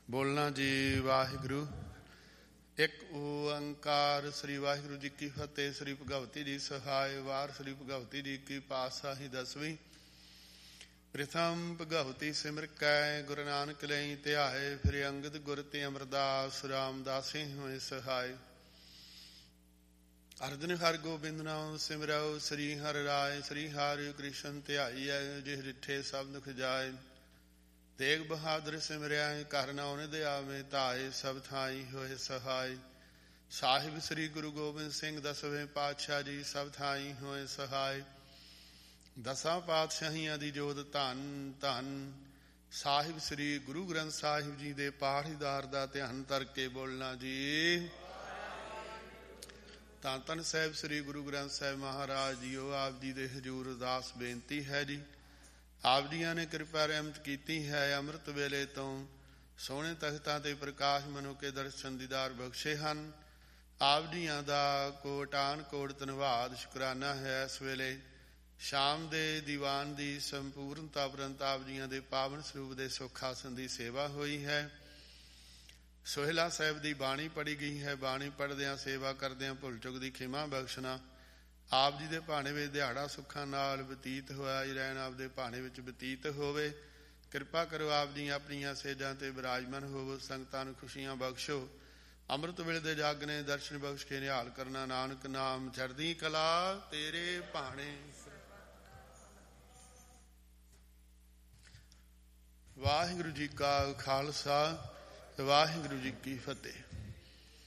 ਬੋਲਣਾ ਜੀ ਵਾਹਿਗੁਰੂ। ਇੱਕ ਓੰਕਾਰ। ਸ੍ਰੀ ਵਾਹਿਗੁਰੂ ਜੀ ਕੀ ਫਤਿਹ। ਸ੍ਰੀ ਭਗਵਤੀ ਜੀ ਸਹਾਇ। ਵਾਰ ਸ੍ਰੀ ਭਗਵਤੀ ਜੀ ਕੀ ਪਾਤਸ਼ਾਹੀ ਦਸਵੀਂ। ਪ੍ਰਥਮ ਭਗਵਤੀ ਸਿਮਰ ਕੈ ਗੁਰੂ ਨਾਨਕ ਲਈ ਧਿਆਏ। ਫਿਰ ਅੰਗਦ ਗੁਰ ਤੇ ਅਮਰਦਾਸ ਰਾਮਦਾਸੀ ਹੋਏ ਸਹਾਇ। ਅਰਜਨ ਹਰ ਗੋਬਿੰਦ ਨਾਮ ਸਿਮਰਉ। ਸ੍ਰੀ ਹਰਿ ਰਾਇ ਸ੍ਰੀ ਹਰਿ ਕ੍ਰਿਸ਼ਨ ਧਿਆਈਐ। ਜਿਹ ਡਿਠੇ ਸਭ ਦੁਖ ਜਾਏ। ਤੇਗ ਬਹਾਦਰ ਸਿਮਰਿਆ ਘਰ ਨਾਉ ਨਿਧ ਆਵੇ ਧਾਏ। ਸਭ ਥਾਈ ਹੋਏ ਸਹਾਇ। ਸਾਹਿਬ ਸ੍ਰੀ ਗੁਰੂ ਗੋਬਿੰਦ ਸਿੰਘ ਦਸਵੇਂ ਪਾਤਸ਼ਾਹ ਜੀ ਸਭ ਥਾਈ ਹੋਏ ਸਹਾਇ। ਦਸਾਂ ਪਾਤਸ਼ਾਹੀਆਂ ਦੀ ਜੋਤ ਧੰਨ ਧੰਨ। ਸਾਹਿਬ ਸ੍ਰੀ ਗੁਰੂ ਗ੍ਰੰਥ ਸਾਹਿਬ ਜੀ ਦੇ ਪਾਠੀਦਾਰ ਦਾ ਧਿਆਨ ਧਰ ਕੇ ਬੋਲਣਾ ਜੀ। ਧੰਨ ਧੰਨ ਸਾਹਿਬ ਸ੍ਰੀ ਗੁਰੂ ਗ੍ਰੰਥ ਸਾਹਿਬ ਮਹਾਰਾਜ ਜੀਓ, ਆਪ ਜੀ ਦੇ ਹਜ਼ੂਰ ਅਰਦਾਸ ਬੇਨਤੀ ਹੈ ਜੀ। ਆਪ ਜੀਆਂ ਨੇ ਕਿਰਪਾ ਰਹਿਮਤ ਕੀਤੀ ਹੈ। ਅੰਮ੍ਰਿਤ ਵੇਲੇ ਤੋਂ ਸੋਹਣੇ ਤਖਤਾਂ ਤੇ ਪ੍ਰਕਾਸ਼ ਮਨੋ ਕੇ ਦਰਸ਼ਨ ਦੀਦਾਰ ਬਖਸ਼ੇ ਹਨ। ਆਪ ਜੀਆਂ ਦਾ ਕੋਟਾਨ ਕੋਟ ਧੰਨਵਾਦ ਸ਼ੁਕਰਾਨਾ ਹੈ। ਇਸ ਵੇਲੇ ਸ਼ਾਮ ਦੇ ਦੀਵਾਨ ਦੀ ਸੰਪੂਰਨਤਾ ਉਪਰੰਤ ਆਪ ਜੀਆਂ ਦੇ ਪਾਵਨ ਸਰੂਪ ਦੇ ਸੁੱਖ ਆਸਣ ਦੀ ਸੇਵਾ ਹੋਈ ਹੈ। ਸੋਹਿਲਾ ਸਾਹਿਬ ਦੀ ਬਾਣੀ ਪੜ੍ਹੀ ਗਈ ਹੈ। ਬਾਣੀ ਪੜ੍ਹਦਿਆਂ ਸੇਵਾ ਕਰਦਿਆਂ ਭੁੱਲ ਚੁੱਕ ਦੀ ਖਿਮਾ ਬਖਸ਼ਣਾ। ਆਪ ਜੀ ਦੇ ਭਾਣੇ ਵਿੱਚ ਦਿਹਾੜਾ ਸੁੱਖਾਂ ਨਾਲ ਬਤੀਤ ਹੋਇਆ ਹੀ ਰਹਿਣ। ਆਪ ਦੇ ਭਾਣੇ ਵਿੱਚ ਬਤੀਤ ਹੋਵੇ। ਕਿਰਪਾ ਕਰੋ ਆਪ ਜੀ ਆਪਣੀਆਂ ਸੇਜਾਂ ਤੇ ਵਿਰਾਜਮਾਨ ਹੋਵੋ। ਸੰਗਤਾਂ ਨੂੰ ਖੁਸ਼ੀਆਂ ਬਖਸ਼ੋ। ਅੰਮ੍ਰਿਤ ਵੇਲੇ ਦੇ ਜਾਗਨੇ ਦਰਸ਼ਨ ਬਖਸ਼ ਕੇ ਨਿਹਾਲ ਕਰਨਾ। ਨਾਨਕ ਨਾਮ ਚੜ੍ਹਦੀ ਕਲਾ ਤੇਰੇ ਭਾਣੇ। ਵਾਹਿਗੁਰੂ ਜੀ ਕਾ ਖਾਲਸਾ, ਵਾਹਿਗੁਰੂ ਜੀ ਕੀ ਫਤਿਹ।